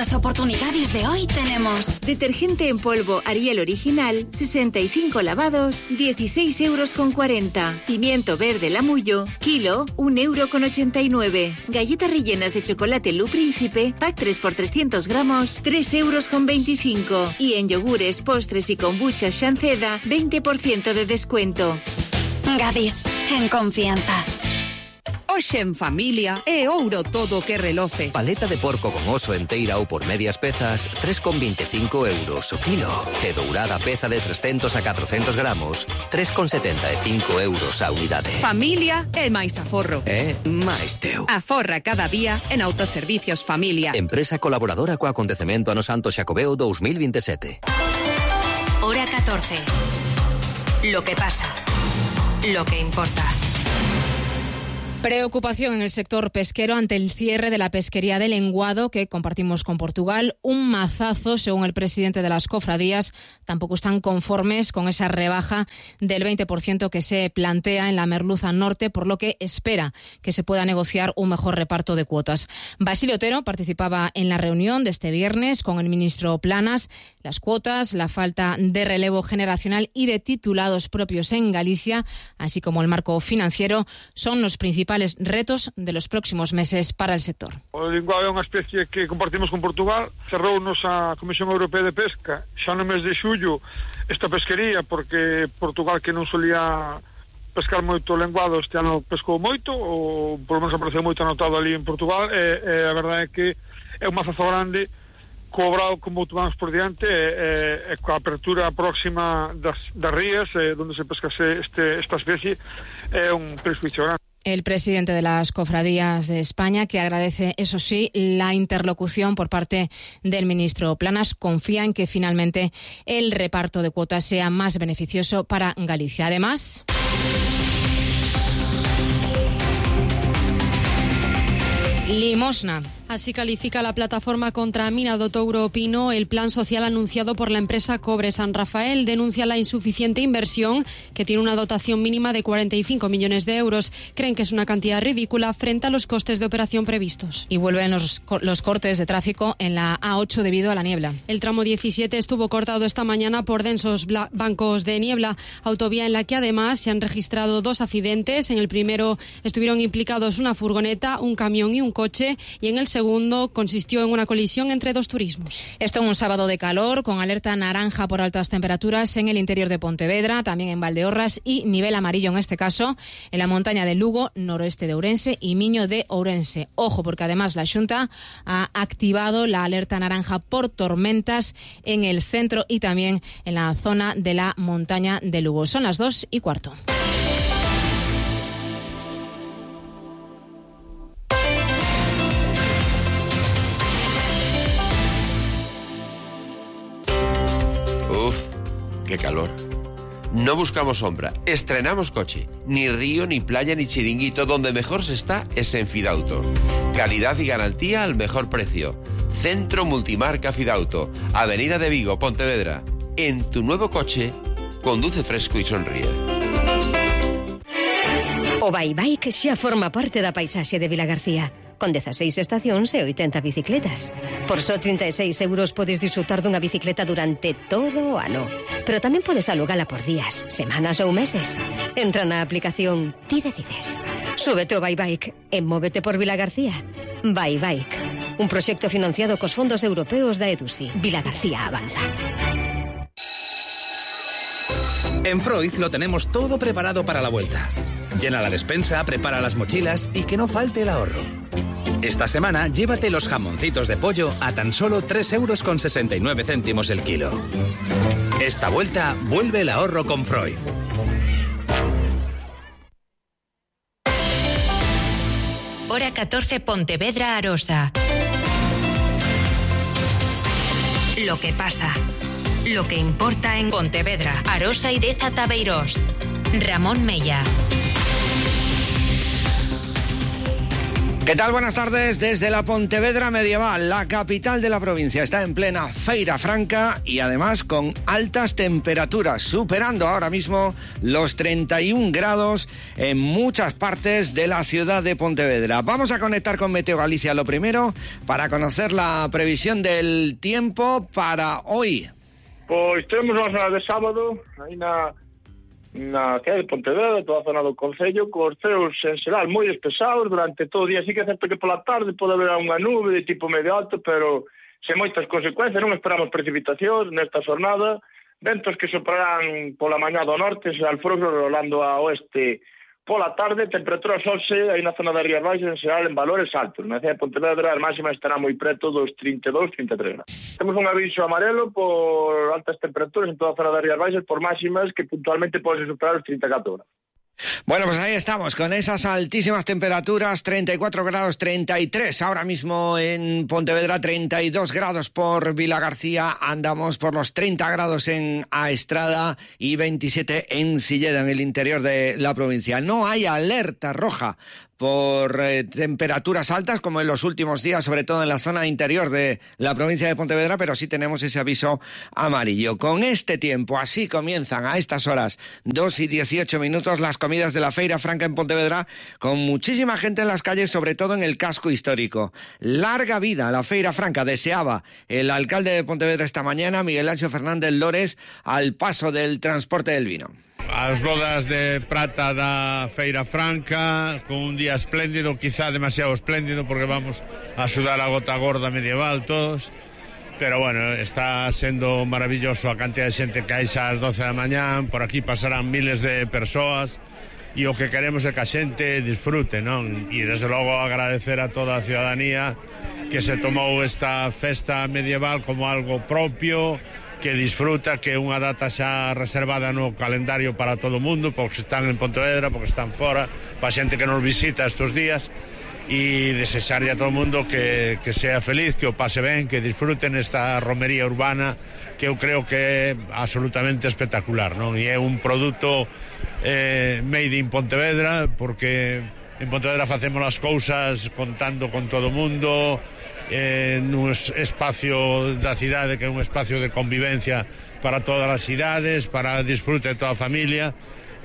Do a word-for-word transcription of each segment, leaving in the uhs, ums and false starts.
las oportunidades de hoy tenemos detergente en polvo Ariel Original, sesenta y cinco lavados, dieciséis euros con cuarenta. Pimiento verde Lamullo, kilo, un euro con ochenta y nueve. Galletas rellenas de chocolate Lu Príncipe, pack tres por trescientos gramos, tres euros con veinticinco. Y en yogures, postres y kombuchas Shanceda, veinte por ciento de descuento. Gadis, en confianza. Hoxe en familia é ouro todo que reloce. Paleta de porco con oso enteira ou por medias pezas, tres con veinticinco euros o kilo. E dourada peza de trescentos a catrocentos gramos, tres con setenta e cinco euros a unidade. Familia é máis aforro. É máis teu. Aforra cada día en Autoservicios Familia. Empresa colaboradora co acontecemento Ano Santo Xacobeo dos mil veintisiete. Hora catorce. Lo que pasa. Lo que importa. Preocupación en el sector pesquero ante el cierre de la pesquería de Lenguado que compartimos con Portugal. Un mazazo, según el presidente de las cofradías. Tampoco están conformes con esa rebaja del veinte por ciento que se plantea en la merluza norte, por lo que espera que se pueda negociar un mejor reparto de cuotas. Basilio Otero participaba en la reunión de este viernes con el ministro Planas. Las cuotas, la falta de relevo generacional y de titulados propios en Galicia, así como el marco financiero, son los principales retos de los próximos meses para el sector. O linguado é unha especie que compartimos con Portugal. Cerrounos a Comisión Europea de Pesca xa no mes de xullo esta pesquería, porque Portugal, que non solía pescar moito lenguado, este ano pescou moito, ou por lo menos apareceu moito anotado ali en Portugal, e, e a verdade é que é un mazazo grande cobrado como tomamos por diante, e, e, e coa apertura próxima das, das rías, e, donde se pescase este, esta especie, é un prejuicio grande. El presidente de las cofradías de España, que agradece, eso sí, la interlocución por parte del ministro Planas, confía en que finalmente el reparto de cuotas sea más beneficioso para Galicia. Además, limosna. Así califica la plataforma contra a mina do Touro Pino el plan social anunciado por la empresa Cobre San Rafael. Denuncia la insuficiente inversión, que tiene una dotación mínima de cuarenta y cinco millones de euros. Creen que es una cantidad ridícula frente a los costes de operación previstos. Y vuelven los, los cortes de tráfico en la A ocho debido a la niebla. El tramo diecisiete estuvo cortado esta mañana por densos bancos de niebla, autovía en la que además se han registrado dos accidentes. En el primero estuvieron implicados una furgoneta, un camión y un coche, y en el segundo segundo consistió en una colisión entre dos turismos. Esto en un sábado de calor, con alerta naranja por altas temperaturas en el interior de Pontevedra, también en Valdeorras, y nivel amarillo en este caso en la montaña de Lugo, noroeste de Ourense y Miño de Ourense. Ojo, porque además la Xunta ha activado la alerta naranja por tormentas en el centro y también en la zona de la montaña de Lugo. Son las dos y cuarto. Uf, qué calor. No buscamos sombra, estrenamos coche. Ni río, ni playa, ni chiringuito. Donde mejor se está es en Fidauto. Calidad y garantía al mejor precio. Centro Multimarca Fidauto. Avenida de Vigo, Pontevedra. En tu nuevo coche, conduce fresco y sonríe. O Baibike xa forma parte da paisaxe de Vilagarcía, con dezaseis estacións e oitenta bicicletas. Por só trinta e seis euros podes disfrutar dunha bicicleta durante todo o ano. Pero tamén podes alugala por días, semanas ou meses. Entra na aplicación Ti Decides. Súbete o Baibike e móvete por Vilagarcía. Baibike, un proxecto financiado cos fondos europeos da EDUSI. Vilagarcía avanza. En Froiz lo tenemos todo preparado para la vuelta. Llena la despensa, prepara las mochilas y que no falte el ahorro. Esta semana llévate los jamoncitos de pollo a tan solo tres euros con sesenta y nueve céntimos el kilo. Esta vuelta vuelve el ahorro con Froiz. Hora catorce, Pontevedra, Arosa. Lo que pasa. Lo que importa en Pontevedra, Arosa y Deza ¿Qué tal? Buenas tardes desde la Pontevedra medieval, la capital de la provincia. Está en plena Feira Franca y además con altas temperaturas, superando ahora mismo los treinta y un grados en muchas partes de la ciudad de Pontevedra. Vamos a conectar con Meteo Galicia lo primero para conocer la previsión del tiempo para hoy. Pois temos unha zona de sábado, aí na, na cidade de Pontevedra, toda a zona do Concello, cos ceos en xeral moi despesados durante todo o día, así que certo que pola tarde pode haber unha nube de tipo medio alto, pero sen moitas consecuencias, non esperamos precipitacións nesta jornada, ventos que soprarán pola mañá do norte, se alfrogro rolando a oeste pola tarde, temperatura solse aí na zona das Rías Baixas en xeral en valores altos. Na cidade de Pontevedra a máxima estará moi preto dos trinta e dous, trinta e tres. Temos un aviso amarelo por altas temperaturas en toda a zona das Rías Baixas por máximas que puntualmente poden superar os trinta e catro grados. Bueno, pues ahí estamos, con esas altísimas temperaturas, treinta y cuatro grados, treinta y tres ahora mismo en Pontevedra, treinta y dos grados por Vilagarcía, andamos por los treinta grados en Aestrada y veintisiete en Silleda, en el interior de la provincia. No hay alerta roja por eh, temperaturas altas como en los últimos días, sobre todo en la zona interior de la provincia de Pontevedra, pero sí tenemos ese aviso amarillo. Con este tiempo, así comienzan a estas horas, dos y dieciocho minutos, las comidas de la Feira Franca en Pontevedra, con muchísima gente en las calles, sobre todo en el casco histórico. Larga vida a la Feira Franca, deseaba el alcalde de Pontevedra esta mañana, Miguel Ángel Fernández Lores, al paso del transporte del vino. As bodas de prata da Feira Franca, con un día espléndido, quizá demasiado espléndido, porque vamos a sudar a gota gorda medieval todos, pero bueno, está sendo maravilloso a cantidad de xente que hai xa ás doce da mañá, por aquí pasarán miles de persoas, e o que queremos é que a xente disfrute, non? E desde logo agradecer a toda a ciudadanía que se tomou esta festa medieval como algo propio, que disfruta, que é unha data xa reservada no calendario para todo o mundo, porque están en Pontevedra, porque están fora, para xente que nos visita estes días, e desexarlle a todo o mundo que, que sea feliz, que o pase ben, que disfruten esta romería urbana, que eu creo que é absolutamente espectacular, non? E é un produto eh, made in Pontevedra, porque en Pontevedra facemos as cousas contando con todo o mundo, en un espacio da cidade que é un espacio de convivencia para todas as cidades, para disfrute de toda a familia,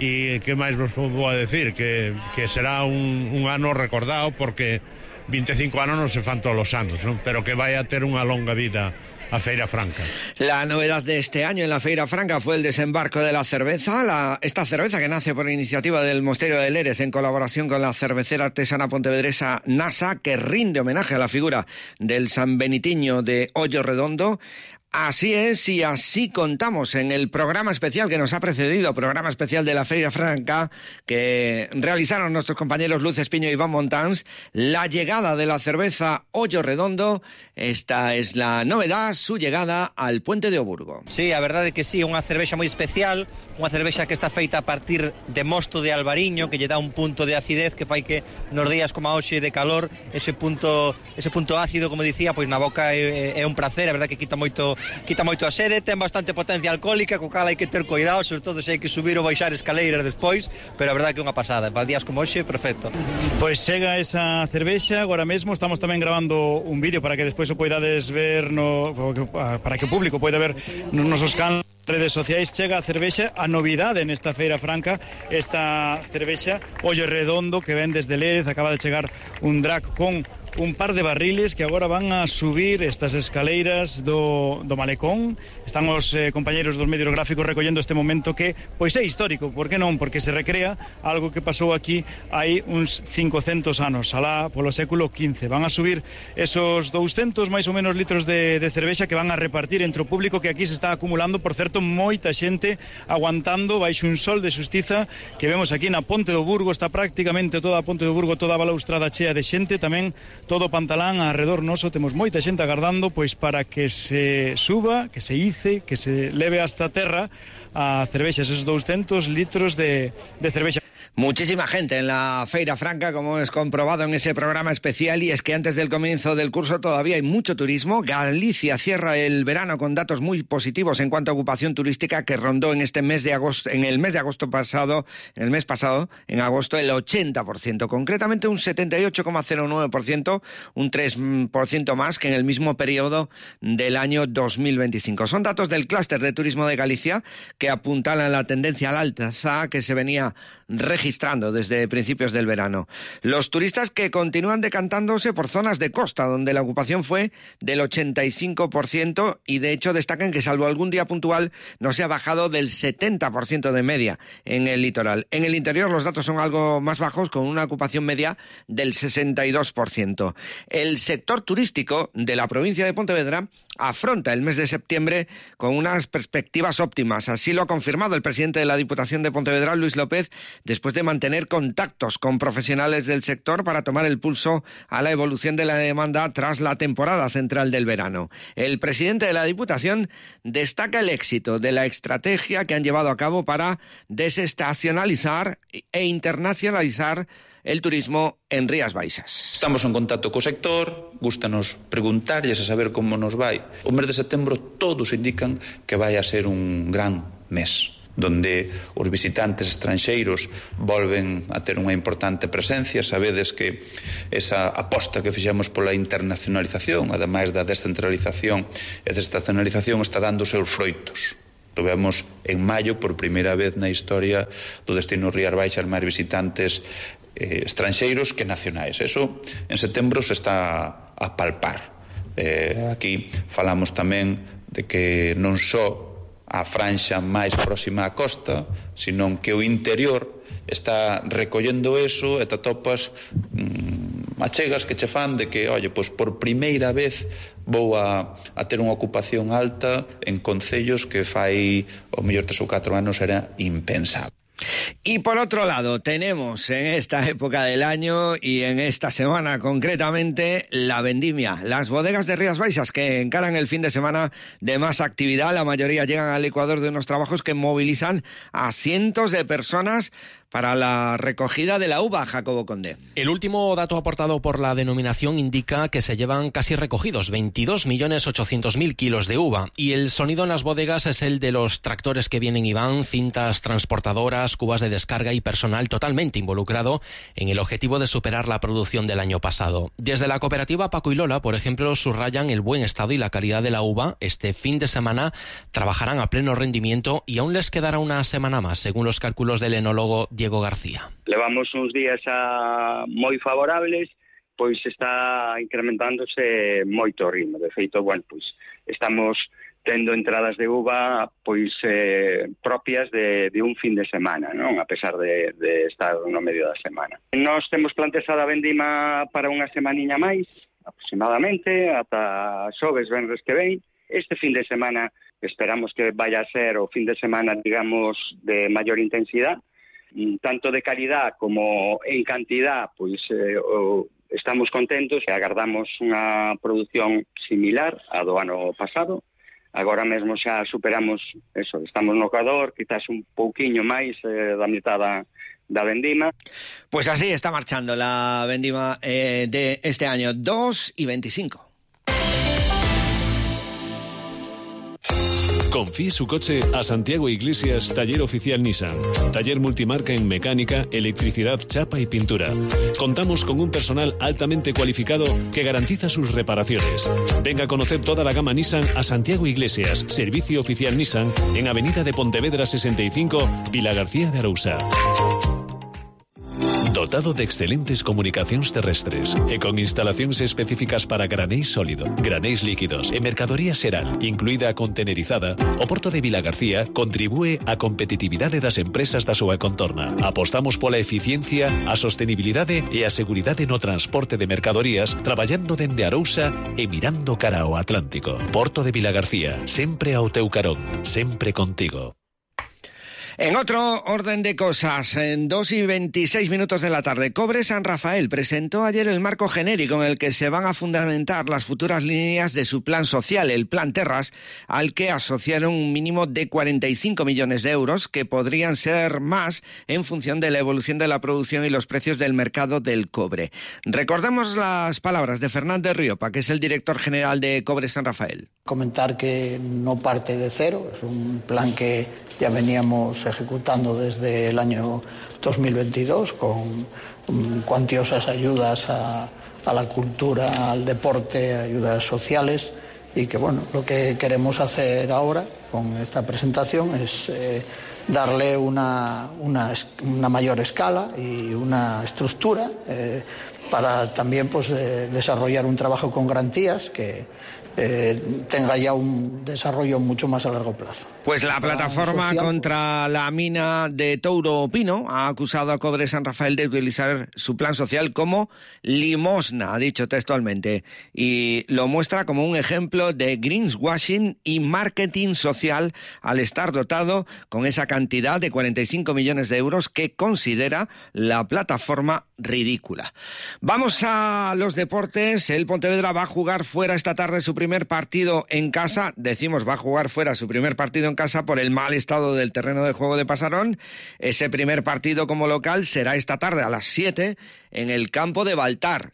e que máis vos vou a decir, que, que será un, un ano recordado, porque vinte e cinco anos non se fan todos os anos, non? Pero que vai a ter unha longa vida a Feira Franca. La novedad de este año en la Feira Franca fue el desembarco de la cerveza, la, esta cerveza que nace por iniciativa del Mosteiro de Leres en colaboración con la cervecera artesana pontevedresa NASA, que rinde homenaje a la figura del San Benitiño de Hoyo Redondo. Así es, y así contamos en el programa especial que nos ha precedido, programa especial de la Feira Franca, que realizaron nuestros compañeros Luz Espiño y Iván Montáns, la llegada de la cerveza Hoyo Redondo. Esta es la novedad, su llegada al Puente de Oburgo. Sí, a verdade que sí, unha cervexa moi especial, unha cervexa que está feita a partir de mosto de albariño, que lle dá un punto de acidez que fai que nos días como a hoxe de calor, ese punto ese punto ácido, como dicía, pois na boca é, é un placer, a verdade que quita moito quita moito a sede, ten bastante potencia alcohólica, co cal hai que ter cuidado, sobre todo se hai que subir ou baixar escaleiras despois, pero a verdade que é unha pasada, para días como hoxe, perfecto. Pois chega esa cervexa, agora mesmo estamos tamén grabando un vídeo para que despois o poidades ver, no, para que o público poida ver nos nosos canales, redes sociais. Chega a cervexa, a novidade nesta Feira Franca, esta cervexa Hoyo Redondo, que ven desde Lérez, acaba de chegar un drag con un par de barriles que agora van a subir estas escaleiras do, do malecón. Están os eh, compañeiros dos medios gráficos recollendo este momento que, pois é histórico, por que non? Porque se recrea algo que pasou aquí hai uns cincocentos anos, alá polo século quince. Van a subir esos douscentos máis ou menos litros de, de cervexa que van a repartir entre o público que aquí se está acumulando, por certo, moita xente aguantando baixo un sol de xustiza que vemos aquí na Ponte do Burgo. Está prácticamente toda a Ponte do Burgo, toda a balaustrada chea de xente, tamén todo Pantalán arredor noso, temos moita xente agardando pois para que se suba, que se ice, que se leve hasta a terra a cervexa, esos douscentos litros de, de cervexa. Muchísima gente en la Feira Franca, como es comprobado en ese programa especial, y es que antes del comienzo del curso todavía hay mucho turismo. Galicia cierra el verano con datos muy positivos en cuanto a ocupación turística, que rondó en este mes de agosto, en el mes de agosto pasado, en el mes pasado, en agosto, el ochenta por ciento, concretamente un setenta y ocho coma cero nueve por ciento, un tres por ciento más que en el mismo periodo del año dos mil veinticinco. Son datos del clúster de turismo de Galicia que apuntalan la tendencia al alza que se venía registrando desde principios del verano. Los turistas que continúan decantándose por zonas de costa, donde la ocupación fue del ochenta y cinco por ciento, y de hecho destacan que salvo algún día puntual no se ha bajado del setenta por ciento de media en el litoral. En el interior los datos son algo más bajos, con una ocupación media del sesenta y dos por ciento. El sector turístico de la provincia de Pontevedra afronta el mes de septiembre con unas perspectivas óptimas. Así lo ha confirmado el presidente de la Diputación de Pontevedra, Luis López, después de mantener contactos con profesionales del sector para tomar el pulso a la evolución de la demanda tras la temporada central del verano. El presidente de la Diputación destaca el éxito de la estrategia que han llevado a cabo para desestacionalizar e internacionalizar el turismo en Rías Baixas. Estamos en contacto co sector, gústanos preguntarlles a saber como nos vai. O mes de setembro todos indican que vai a ser un gran mes, donde os visitantes estranxeiros volven a ter unha importante presencia. Sabedes que esa aposta que fixemos pola internacionalización, ademais da descentralización e desestacionalización, está dando os seus froitos. Lo vemos en maio, por primeira vez na historia do destino Rías Baixas, máis visitantes eh, estranxeiros que nacionais. Eso en setembro se está a palpar. Eh, aquí falamos tamén de que non só a franxa máis próxima á costa, senón que o interior está recollendo eso, e te atopas mmm, achegas que che fan de que, oye, pois por primeira vez vou a, a ter unha ocupación alta en concellos que fai o mellor tres ou catro anos era impensable. Y por otro lado, tenemos en esta época del año y en esta semana concretamente la vendimia. Las bodegas de Rías Baixas que encaran el fin de semana de más actividad. La mayoría llegan al ecuador de unos trabajos que movilizan a cientos de personas para la recogida de la uva, Jacobo Conde. El último dato aportado por la denominación indica que se llevan casi recogidos veintidós millones ochocientos mil kilos de uva, y el sonido en las bodegas es el de los tractores que vienen y van, cintas transportadoras, cubas de descarga y personal totalmente involucrado en el objetivo de superar la producción del año pasado. Desde la cooperativa Paco y Lola, por ejemplo, subrayan el buen estado y la calidad de la uva. Este fin de semana trabajarán a pleno rendimiento y aún les quedará una semana más, según los cálculos del enólogo Diego García. Levamos uns días a moi favorables, pois está incrementándose moito o ritmo. De feito, bueno, pois estamos tendo entradas de uva pois eh, propias de, de un fin de semana, non? A pesar de, de estar no medio da semana. Nós temos plantexada a vendima para unha semaniña máis, aproximadamente, ata xoves, venres que ven. Este fin de semana esperamos que vaya a ser o fin de semana, digamos, de maior intensidade, tanto de calidad como en cantidad, pois eh, o, estamos contentos e agardamos unha produción similar a do ano pasado. Agora mesmo xa superamos eso, estamos no Ecuador, quizás un pouquiño máis eh, da mitad da, da vendima. Pues así está marchando la vendima eh, de este año, dos y veinticinco. Confíe su coche a Santiago Iglesias, Taller Oficial Nissan. Taller multimarca en mecánica, electricidad, chapa y pintura. Contamos con un personal altamente cualificado que garantiza sus reparaciones. Venga a conocer toda la gama Nissan a Santiago Iglesias, Servicio Oficial Nissan, en Avenida de Pontevedra sesenta y cinco, Vila García de Arousa. Dotado de excelentes comunicacións terrestres e con instalacións específicas para granéis sólido, granéis líquidos e mercadoría xeral, incluída a contenerizada, o Porto de Vilagarcía contribúe á competitividade das empresas da súa contorna. Apostamos pola eficiencia, a sostenibilidade e a seguridade no transporte de mercadorías, traballando dende Arousa e mirando cara ao Atlántico. Porto de Vilagarcía, sempre ao teu carón, sempre contigo. En otro orden de cosas, en dos y veintiséis minutos de la tarde, Cobre San Rafael presentó ayer el marco genérico en el que se van a fundamentar las futuras líneas de su plan social, el Plan Terras, al que asociaron un mínimo de cuarenta y cinco millones de euros, que podrían ser más en función de la evolución de la producción y los precios del mercado del cobre. Recordemos las palabras de Fernández Riopa, que es el director general de Cobre San Rafael. Comentar que no parte de cero, es un plan que ya veníamos ejecutando desde el año dos mil veintidós con cuantiosas ayudas a, a la cultura, al deporte, ayudas sociales, y que bueno, lo que queremos hacer ahora con esta presentación es eh, darle una, una, una mayor escala y una estructura eh, para también pues, eh, desarrollar un trabajo con garantías que Eh, tenga ya un desarrollo mucho más a largo plazo. Pues la plataforma social contra la mina de Touro Pino ha acusado a Cobre San Rafael de utilizar su plan social como limosna, ha dicho textualmente, y lo muestra como un ejemplo de greenwashing y marketing social al estar dotado con esa cantidad de cuarenta y cinco millones de euros que considera la plataforma ridícula. Vamos a los deportes. El Pontevedra va a jugar fuera esta tarde su primer partido en casa. Decimos va a jugar fuera su primer partido en casa por el mal estado del terreno de juego de Pasarón. Ese primer partido como local será esta tarde a las siete en el campo de Baltar,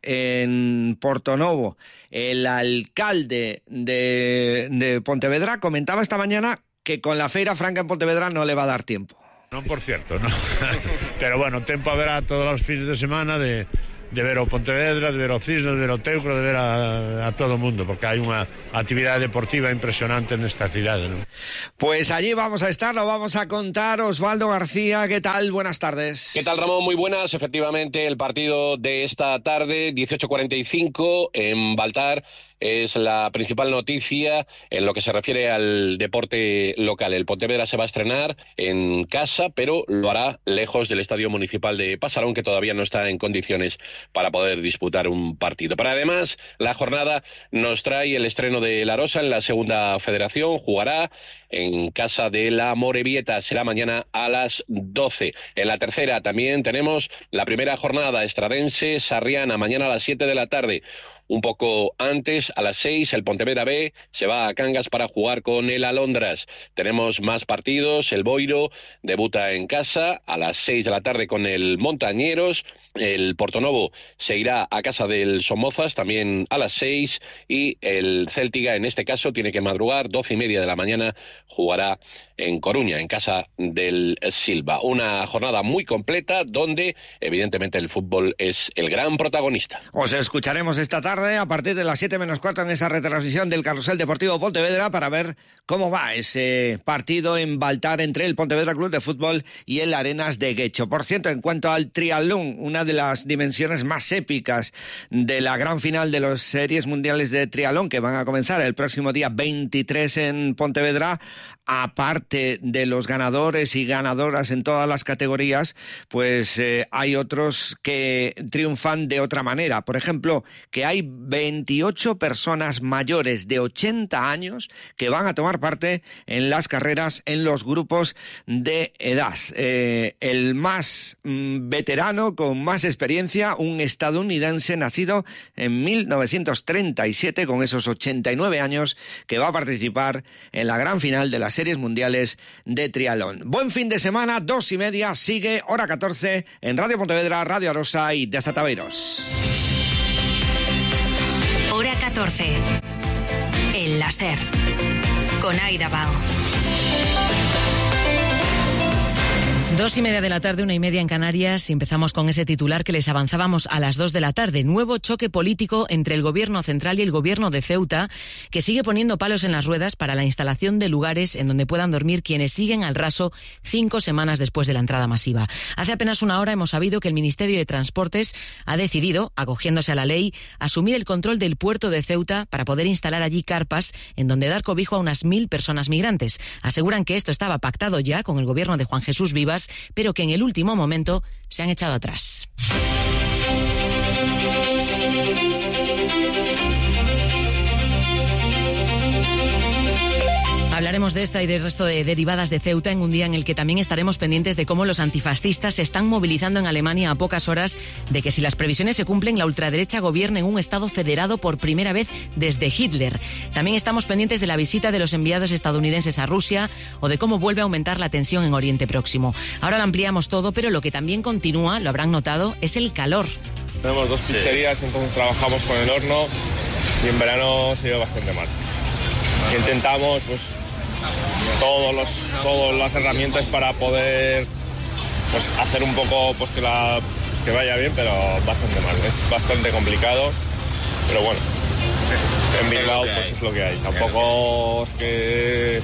en Portonovo. El alcalde de, de Pontevedra comentaba esta mañana que con la Feira Franca en Pontevedra no le va a dar tiempo. Non, por cierto, no. Pero bueno, tempo haberá todos os fines de semana de, de ver o Pontevedra, de ver o Cisne, de ver o Teucro, de ver a, a todo o mundo, porque hai unha actividade deportiva impresionante nesta cidade, ¿no? Pues allí vamos a estar, lo vamos a contar. Osvaldo García, ¿qué tal? Buenas tardes. ¿Qué tal, Ramón? Muy buenas. Efectivamente, el partido de esta tarde, dieciocho cuarenta y cinco, en Baltar, es la principal noticia en lo que se refiere al deporte local. El Pontevedra se va a estrenar en casa, pero lo hará lejos del Estadio Municipal de Pasarón, que todavía no está en condiciones para poder disputar un partido. Pero además, la jornada nos trae el estreno de La Rosa en la segunda federación. Jugará en casa de la Morevieta, será mañana a las doce. En la tercera también tenemos la primera jornada, Estradense Sarriana, mañana a las siete de la tarde. Un poco antes, a las seis, el Pontevedra B se va a Cangas para jugar con el Alondras. Tenemos más partidos. El Boiro debuta en casa a las seis de la tarde con el Montañeros. El Portonovo se irá a casa del Somozas también a las seis, y el Céltiga, en este caso, tiene que madrugar, doce y media de la mañana, jugará en Coruña, en casa del Silva. Una jornada muy completa donde, evidentemente, el fútbol es el gran protagonista. Os escucharemos esta tarde a partir de las siete menos cuarto en esa retransmisión del Carrusel Deportivo Pontevedra para ver cómo va ese partido en Baltar entre el Pontevedra Club de Fútbol y el Arenas de Guecho. Por cierto, en cuanto al triatlón, una de las dimensiones más épicas de la gran final de las series mundiales de triatlón que van a comenzar el próximo día veintitrés en Pontevedra, aparte de los ganadores y ganadoras en todas las categorías, pues eh, hay otros que triunfan de otra manera. Por ejemplo, que hay veintiocho personas mayores de ochenta años que van a tomar parte en las carreras en los grupos de edad. Eh, el más mm, veterano, con más experiencia, un estadounidense nacido en mil novecientos treinta y siete, con esos ochenta y nueve años, que va a participar en la gran final de las series mundiales de triatlón. Buen fin de semana, dos y media, sigue hora catorce en Radio Pontevedra, Radio Arosa y Desataberos. Hora catorce. El láser. Con Aida Bao. Dos y media de la tarde, una y media en Canarias, y empezamos con ese titular que les avanzábamos a las dos de la tarde. Nuevo choque político entre el gobierno central y el gobierno de Ceuta, que sigue poniendo palos en las ruedas para la instalación de lugares en donde puedan dormir quienes siguen al raso cinco semanas después de la entrada masiva. Hace apenas una hora hemos sabido que el Ministerio de Transportes ha decidido, acogiéndose a la ley, asumir el control del puerto de Ceuta para poder instalar allí carpas en donde dar cobijo a unas mil personas migrantes. Aseguran que esto estaba pactado ya con el gobierno de Juan Jesús Vivas, pero que en el último momento se han echado atrás. Hablaremos de esta y del resto de derivadas de Ceuta en un día en el que también estaremos pendientes de cómo los antifascistas se están movilizando en Alemania a pocas horas de que, si las previsiones se cumplen, la ultraderecha gobierne en un Estado federado por primera vez desde Hitler. También estamos pendientes de la visita de los enviados estadounidenses a Rusia o de cómo vuelve a aumentar la tensión en Oriente Próximo. Ahora lo ampliamos todo, pero lo que también continúa, lo habrán notado, es el calor. Tenemos dos pizzerías, sí. Entonces trabajamos con el horno y en verano se lleva bastante mal. Intentamos pues todos los, todas las herramientas para poder pues hacer un poco pues que la pues, que vaya bien, pero bastante mal. Es bastante complicado, pero bueno, en Bilbao pues es lo que hay. Tampoco es que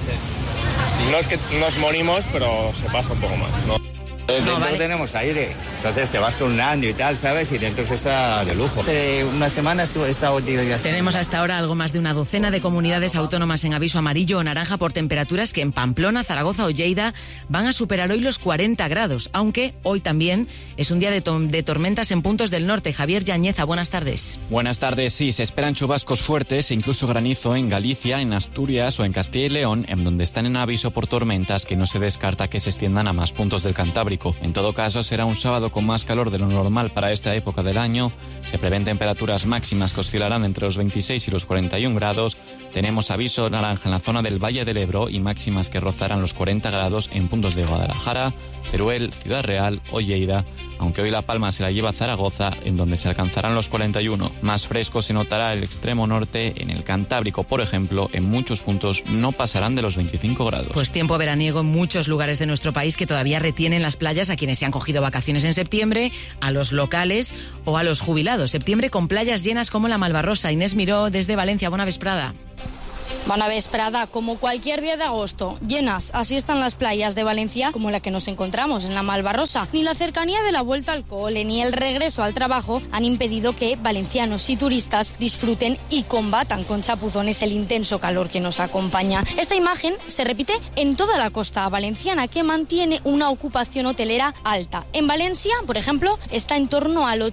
no es que nos morimos, pero se pasa un poco más, ¿no? Dentro no, vale. Tenemos aire, entonces te vas turnando y tal, ¿sabes? Y dentro es esa de lujo. Hace una semana estuvo esta última día. Tenemos hasta ahora algo más de una docena de comunidades autónomas en aviso amarillo o naranja por temperaturas que en Pamplona, Zaragoza o Lleida van a superar hoy los cuarenta grados, aunque hoy también es un día de, to- de tormentas en puntos del norte. Javier Yañeza, buenas tardes. Buenas tardes, sí, se esperan chubascos fuertes e incluso granizo en Galicia, en Asturias o en Castilla y León, en donde están en aviso por tormentas que no se descarta que se extiendan a más puntos del Cantábrico. En todo caso, será un sábado con más calor de lo normal para esta época del año. Se prevén temperaturas máximas que oscilarán entre los veintiséis y los cuarenta y un grados. Tenemos aviso naranja en la zona del Valle del Ebro y máximas que rozarán los cuarenta grados en puntos de Guadalajara, Teruel, Ciudad Real o Lleida, aunque hoy La Palma se la lleva a Zaragoza, en donde se alcanzarán los cuarenta y uno. Más fresco se notará el extremo norte. En el Cantábrico, por ejemplo, en muchos puntos no pasarán de los veinticinco grados. Pues tiempo veraniego en muchos lugares de nuestro país que todavía retienen las playas a quienes se han cogido vacaciones en septiembre, a los locales o a los jubilados. Septiembre con playas llenas como la Malvarrosa. Inés Miró, desde Valencia, buena vesprada. Buena vesprada, como cualquier día de agosto, llenas. Así están las playas de Valencia, como la que nos encontramos en la Malvarrosa. Ni la cercanía de la vuelta al cole ni el regreso al trabajo han impedido que valencianos y turistas disfruten y combatan con chapuzones el intenso calor que nos acompaña. Esta imagen se repite en toda la costa valenciana, que mantiene una ocupación hotelera alta. En Valencia, por ejemplo, está en torno al